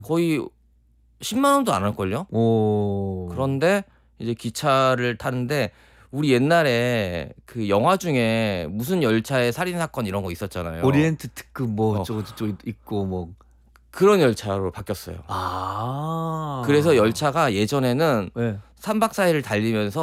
거의 10만 원도 안 할걸요? 오. 그런데 이제 기차를 타는데 우리 옛날에 그 영화 중에 무슨 열차의 살인 사건 이런 거 있었잖아요. 오리엔트 특급 뭐 어. 어쩌고 저쩌고 있고 뭐. 그런 열차로 바뀌었어요. 아. 그래서 열차가 예전에는 네. 3박 4일을 달리면서